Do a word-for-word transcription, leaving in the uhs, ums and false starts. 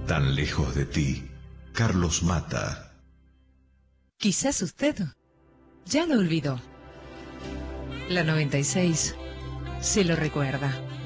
Tan lejos de ti, Carlos Mata. Quizás usted ya lo olvidó. La noventa y seis se lo recuerda.